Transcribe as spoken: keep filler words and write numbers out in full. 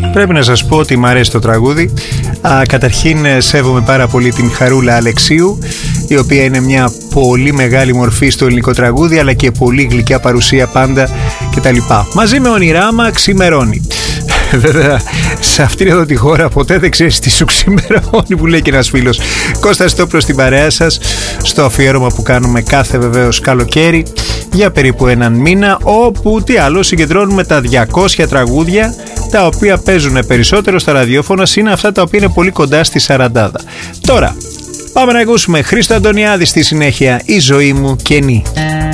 Πρέπει να σας πω ότι μου αρέσει το τραγούδι. Α, καταρχήν σέβομαι πάρα πολύ την Χαρούλα Αλεξίου, η οποία είναι μια πολύ μεγάλη μορφή στο ελληνικό τραγούδι, αλλά και πολύ γλυκιά παρουσία πάντα κτλ. Μαζί με ονειράμα ξημερώνει. Βέβαια, σε αυτήν εδώ τη χώρα ποτέ δεν ξέρεις τι σου ξημερώνει, που λέει και ένας φίλος. Κώστας Τόπλος στην παρέα σας, στο αφιέρωμα που κάνουμε κάθε βεβαίως καλοκαίρι για περίπου έναν μήνα, όπου τι άλλο, συγκεντρώνουμε τα διακόσια τραγούδια τα οποία παίζουν περισσότερο στα ραδιόφωνα, είναι αυτά τα οποία είναι πολύ κοντά στη σαραντάδα. Τώρα πάμε να ακούσουμε Χρήστο Αντωνιάδη στη συνέχεια, η ζωή μου κενή.